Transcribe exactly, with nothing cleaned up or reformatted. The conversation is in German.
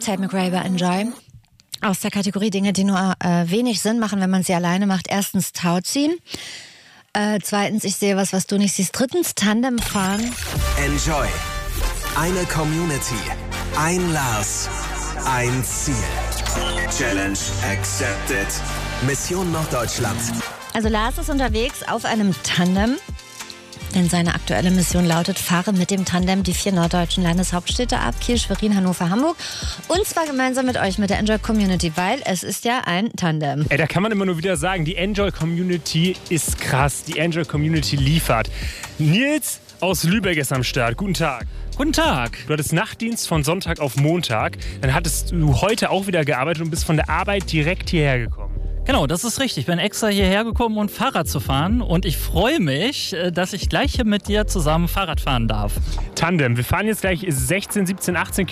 Tate McRae bei Enjoy. Aus der Kategorie Dinge, die nur äh, wenig Sinn machen, wenn man sie alleine macht. Erstens Tauziehen. Äh, zweitens, ich sehe was, was du nicht siehst. Drittens, Tandem fahren. Enjoy. Eine Community. Ein Lars. Ein Ziel. Challenge accepted. Mission Norddeutschland. Also Lars ist unterwegs auf einem Tandem. Denn seine aktuelle Mission lautet, fahre mit dem Tandem die vier norddeutschen Landeshauptstädte ab, Kiel, Schwerin, Hannover, Hamburg. Und zwar gemeinsam mit euch, mit der Enjoy Community, weil es ist ja ein Tandem. Ey, da kann man immer nur wieder sagen, die Enjoy Community ist krass. Die Enjoy Community liefert. Nils aus Lübeck ist am Start. Guten Tag. Guten Tag. Du hattest Nachtdienst von Sonntag auf Montag. Dann hattest du heute auch wieder gearbeitet und bist von der Arbeit direkt hierher gekommen. Genau, das ist richtig. Ich bin extra hierher gekommen, um Fahrrad zu fahren. Und ich freue mich, dass ich gleich hier mit dir zusammen Fahrrad fahren darf. Tandem. Wir fahren jetzt gleich sechzehn, siebzehn, achtzehn